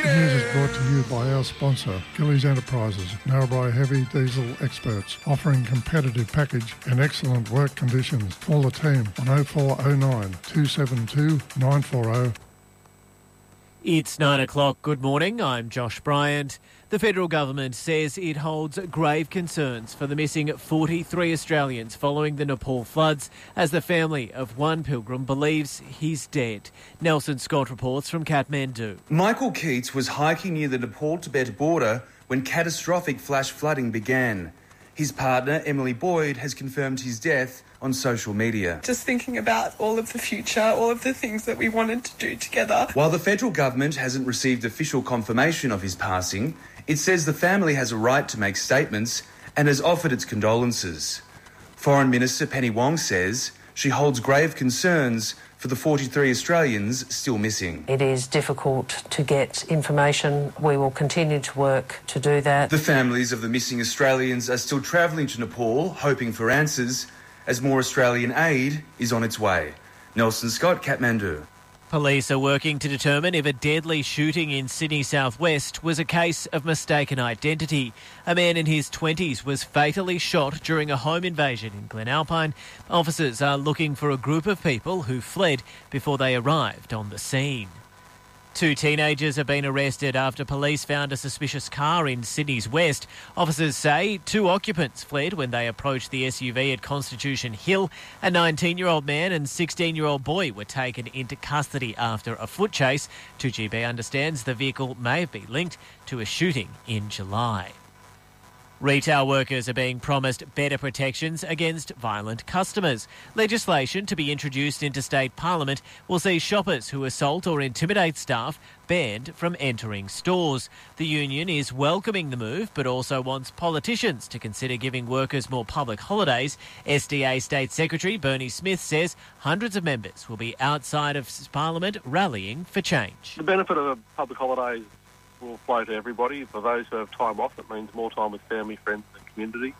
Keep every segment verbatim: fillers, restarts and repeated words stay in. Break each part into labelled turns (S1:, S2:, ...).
S1: News is brought to you by our sponsor, Gillies Enterprises, Narrabri Heavy Diesel Experts, offering competitive package and excellent work conditions. Call the team on oh four oh nine, two seven two, nine four oh.
S2: It's nine o'clock. Good morning. I'm Josh Bryant. The federal government says it holds grave concerns for the missing forty-three Australians following the Nepal floods, as the family of one pilgrim believes he's dead. Nelson Scott reports from Kathmandu.
S3: Michael Keats was hiking near the Nepal-Tibet border when catastrophic flash flooding began. His partner, Emily Boyd, has confirmed his death on social media.
S4: Just thinking about all of the future, all of the things that we wanted to do together.
S3: While the federal government hasn't received official confirmation of his passing, it says the family has a right to make statements and has offered its condolences. Foreign Minister Penny Wong says she holds grave concerns for the forty-three Australians still missing.
S5: It is difficult to get information. We will continue to work to do that.
S3: The families of the missing Australians are still travelling to Nepal, hoping for answers, as more Australian aid is on its way. Nelson Scott, Kathmandu.
S2: Police are working to determine if a deadly shooting in Sydney southwest was a case of mistaken identity. A man in his twenties was fatally shot during a home invasion in Glenalpine. Officers are looking for a group of people who fled before they arrived on the scene. Two teenagers have been arrested after police found a suspicious car in Sydney's west. Officers say two occupants fled when they approached the S U V at Constitution Hill. A nineteen-year-old man and sixteen-year-old boy were taken into custody after a foot chase. two G B understands the vehicle may have been linked to a shooting in July. Retail workers are being promised better protections against violent customers. Legislation to be introduced into state parliament will see shoppers who assault or intimidate staff banned from entering stores. The union is welcoming the move, but also wants politicians to consider giving workers more public holidays. S D A State Secretary Bernie Smith says hundreds of members will be outside of parliament rallying for change.
S6: The benefit of a public holiday will flow to everybody. For those who have time off, it means more time with family, friends and community.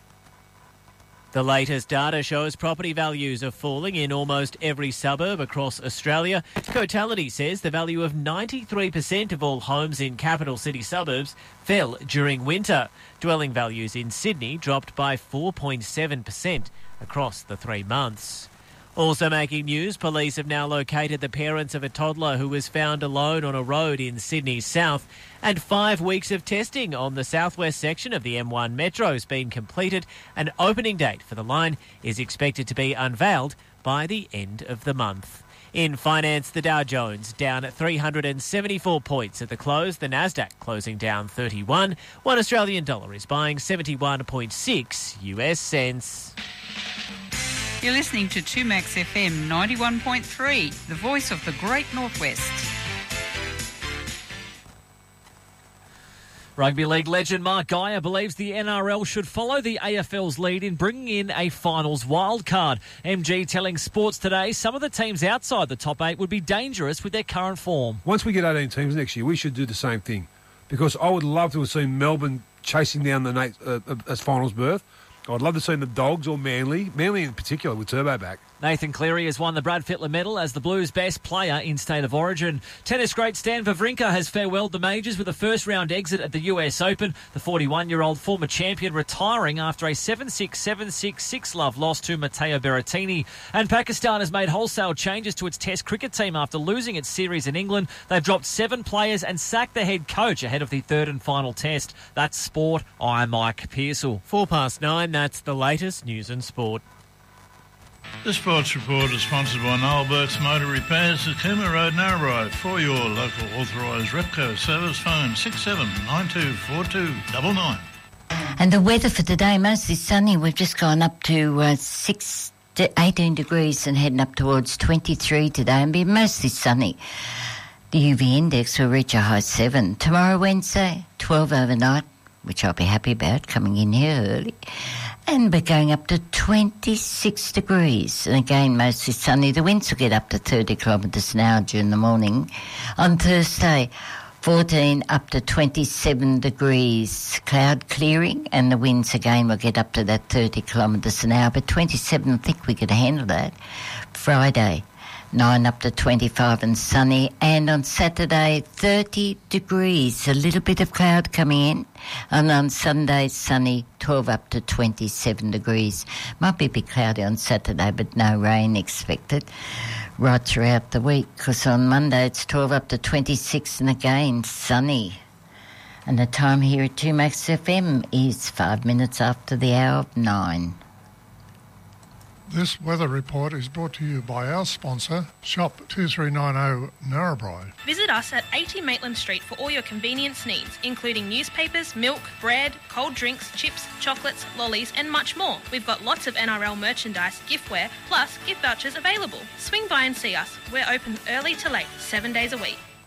S2: The latest data shows property values are falling in almost every suburb across Australia. Cotality says the value of ninety-three percent of all homes in capital city suburbs fell during winter. Dwelling values in Sydney dropped by four point seven percent across the three months. Also making news, police have now located the parents of a toddler who was found alone on a road in Sydney's south, and five weeks of testing on the southwest section of the M one Metro has been completed. An opening date for the line is expected to be unveiled by the end of the month. In finance, the Dow Jones down at three hundred seventy-four points at the close. The Nasdaq closing down thirty-one. One Australian dollar is buying seventy-one point six U S cents.
S7: You're listening to two Max F M ninety-one point three, the voice of the Great Northwest.
S8: Rugby League legend Mark Geyer believes the N R L should follow the A F L's lead in bringing in a finals wildcard. M G telling Sports Today some of the teams outside the top eight would be dangerous with their current form.
S9: Once we get eighteen teams next year, we should do the same thing, because I would love to have seen Melbourne chasing down the uh, as finals berth. I'd love to see the Dogs or Manly, Manly in particular with Turbo back.
S8: Nathan Cleary has won the Brad Fittler Medal as the Blues' best player in State of Origin. Tennis great Stan Wawrinka has farewelled the majors with a first-round exit at the U S Open. The forty-one-year-old former champion retiring after a seven six, seven six, six love loss to Matteo Berrettini. And Pakistan has made wholesale changes to its Test cricket team after losing its series in England. They've dropped seven players and sacked the head coach ahead of the third and final Test. That's sport. I'm Mike Pearsall.
S2: Four past nine, that's the latest news and sport.
S10: The Sports Report is sponsored by Noel Burke's Motor Repairs at Cooma Road, Narrabri. For your local authorised Repco service, phone six seven nine two four two nine nine.
S11: And the weather for today, mostly sunny. We've just gone up to uh, six to eighteen degrees and heading up towards twenty-three today, and be mostly sunny. The U V index will reach a high seven. Tomorrow, Wednesday, twelve overnight, which I'll be happy about, coming in here early. And we're going up to twenty-six degrees. And again, mostly sunny. The winds will get up to thirty kilometres an hour during the morning. On Thursday, fourteen up to twenty-seven degrees. Cloud clearing, and the winds again will get up to that thirty kilometres an hour. But twenty-seven, I think we could handle that. Friday, nine up to twenty-five and sunny. And on Saturday, thirty degrees, a little bit of cloud coming in. And on Sunday, sunny, twelve up to twenty-seven degrees. Might be a bit cloudy on Saturday, but no rain expected right throughout the week, because on Monday it's twelve up to twenty-six and again sunny. And the time here at two Max F M is five minutes after the hour of nine.
S1: This weather report is brought to you by our sponsor, Shop two three nine zero Narrabri.
S12: Visit us at eighty Maitland Street for all your convenience needs, including newspapers, milk, bread, cold drinks, chips, chocolates, lollies and much more. We've got lots of N R L merchandise, giftware, plus gift vouchers available. Swing by and see us. We're open early to late, seven days a week.